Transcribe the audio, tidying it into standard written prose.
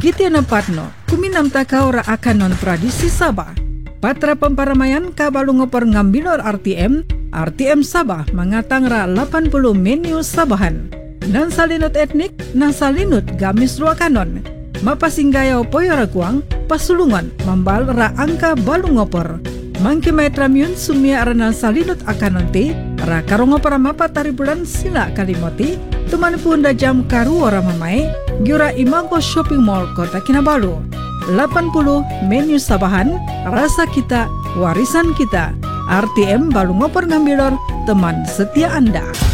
Giti nepatno, kuminam takaura akan non tradisi Sabah. Patra pemparamayan kabalu ngopor ngambilor RTM Sabah mengatangra 80 menu Sabahan. Nan salinut etnik, nan salinut gamis ruakanon. Mapasinggayau poyora kuang, pasulungan membal ra angka balu ngopor. Mangki maetramiun sumia aranal salinut akan nanti, ra karongopor mapa tari bulan sila kalimoti, teman punda jam karu ora mamai, giura Imago Shopping Mall Kota Kinabalu. 80 menu Sabahan, rasa kita, warisan kita. RTM balu ngopor ngambilor, teman setia Anda.